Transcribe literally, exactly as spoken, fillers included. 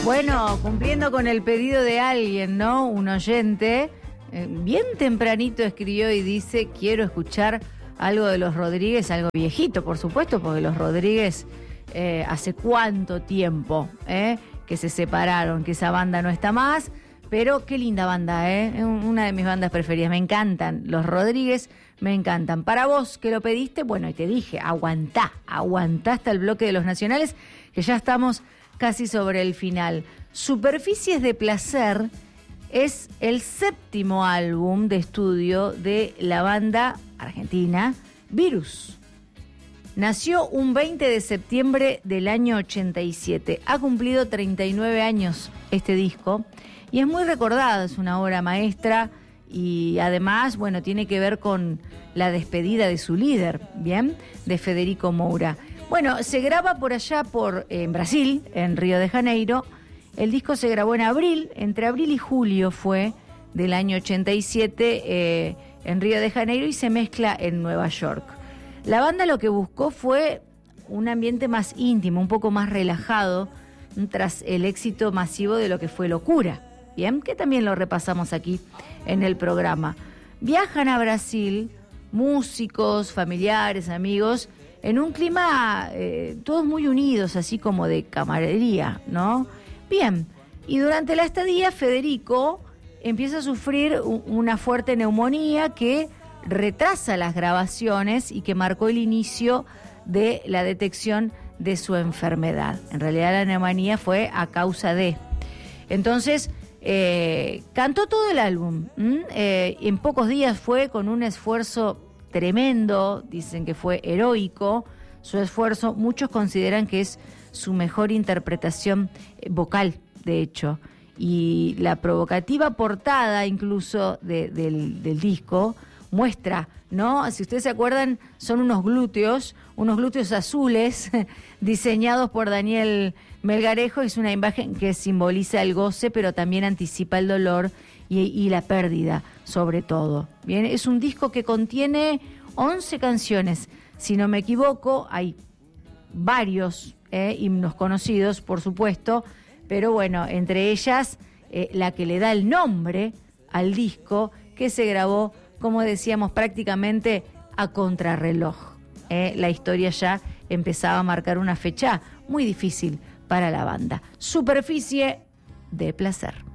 Bueno, cumpliendo con el pedido de alguien, ¿no? Un oyente, eh, bien tempranito escribió y dice, quiero escuchar algo de los Rodríguez, algo viejito, por supuesto, porque los Rodríguez, eh, hace cuánto tiempo eh, que se separaron, que esa banda no está más, pero qué linda banda, ¿eh? Es una de mis bandas preferidas, me encantan, los Rodríguez me encantan. Para vos que lo pediste, bueno, y te dije, aguantá, aguantá hasta el bloque de los nacionales, que ya estamos casi sobre el final. Superficies de Placer es el séptimo álbum de estudio de la banda argentina Virus. Nació un veinte de septiembre del año ochenta y siete. Ha cumplido treinta y nueve años este disco y es muy recordado, es una obra maestra y además, bueno, tiene que ver con la despedida de su líder, ¿bien? De Federico Moura. Bueno, se graba por allá por en Brasil, en Río de Janeiro. El disco se grabó en abril, entre abril y julio fue del año ochenta y siete eh, en Río de Janeiro y se mezcla en Nueva York. La banda lo que buscó fue un ambiente más íntimo, un poco más relajado, tras el éxito masivo de lo que fue Locura, bien, que también lo repasamos aquí en el programa. Viajan a Brasil, músicos, familiares, amigos, en un clima eh, todos muy unidos, así como de camaradería, ¿no? Bien, y durante la estadía Federico empieza a sufrir un, una fuerte neumonía que retrasa las grabaciones y que marcó el inicio de la detección de su enfermedad. En realidad la neumonía fue a causa de... Entonces, eh, cantó todo el álbum. Eh, en pocos días fue con un esfuerzo tremendo, dicen que fue heroico su esfuerzo. Muchos consideran que es su mejor interpretación vocal, de hecho. Y la provocativa portada incluso de, del, del disco muestra, ¿no? Si ustedes se acuerdan, son unos glúteos, unos glúteos azules diseñados por Daniel Melgarejo. Es una imagen que simboliza el goce, pero también anticipa el dolor y, y la pérdida, sobre todo. Bien, es un disco que contiene once canciones, si no me equivoco. Hay varios eh, himnos conocidos, por supuesto, pero bueno, entre ellas eh, la que le da el nombre al disco, que se grabó, como decíamos, prácticamente a contrarreloj. Eh, la historia ya empezaba a marcar una fecha muy difícil para la banda. Superficie de Placer.